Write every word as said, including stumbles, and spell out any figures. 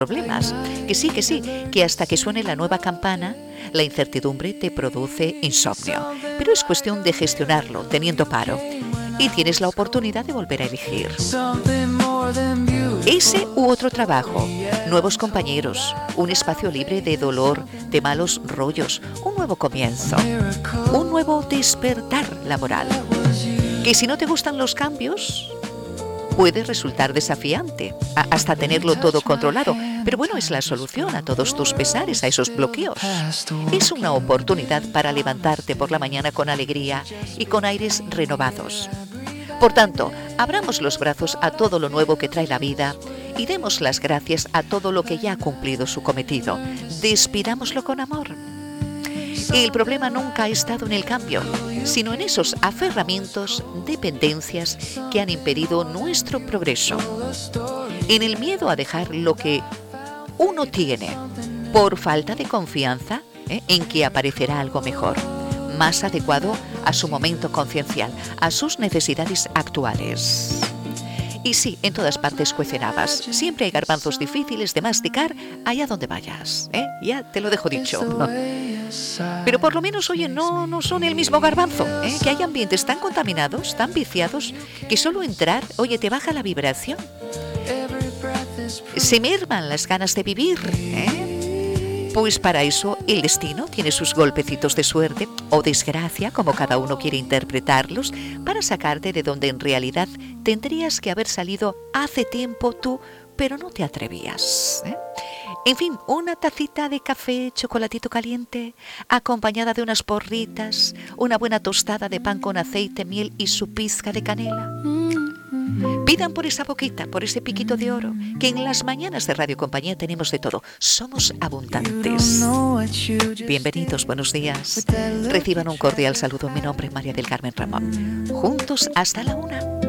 problemas. Que sí, que sí, que hasta que suene la nueva campana, la incertidumbre te produce insomnio. Pero es cuestión de gestionarlo, teniendo paro. Y tienes la oportunidad de volver a elegir. Ese u otro trabajo, nuevos compañeros, un espacio libre de dolor, de malos rollos, un nuevo comienzo, un nuevo despertar laboral. Que si no te gustan los cambios, puede resultar desafiante, hasta tenerlo todo controlado. Pero bueno, es la solución a todos tus pesares, a esos bloqueos. Es una oportunidad para levantarte por la mañana con alegría y con aires renovados. Por tanto, abramos los brazos a todo lo nuevo que trae la vida y demos las gracias a todo lo que ya ha cumplido su cometido. Despidámoslo con amor. El problema nunca ha estado en el cambio, sino en esos aferramientos, dependencias que han impedido nuestro progreso. En el miedo a dejar lo que uno tiene por falta de confianza ¿eh? en que aparecerá algo mejor, más adecuado a su momento conciencial, a sus necesidades actuales. Y sí, en todas partes cuecen habas. Siempre hay garbanzos difíciles de masticar allá donde vayas. ¿eh? Ya te lo dejo dicho. Pero por lo menos, oye, no, no son el mismo garbanzo. ¿eh? Que hay ambientes tan contaminados, tan viciados, que solo entrar, oye, te baja la vibración. Se merman las ganas de vivir. ¿eh? Pues para eso el destino tiene sus golpecitos de suerte o desgracia, como cada uno quiere interpretarlos, para sacarte de donde en realidad tendrías que haber salido hace tiempo tú, pero no te atrevías. ¿eh? En fin, una tacita de café, chocolatito caliente, acompañada de unas porritas, una buena tostada de pan con aceite, miel y su pizca de canela. Pidan por esa boquita, por ese piquito de oro, que en las mañanas de Radio Compañía tenemos de todo. Somos abundantes. Bienvenidos, buenos días. Reciban un cordial saludo. Mi nombre es María del Carmen Ramón. Juntos hasta la una.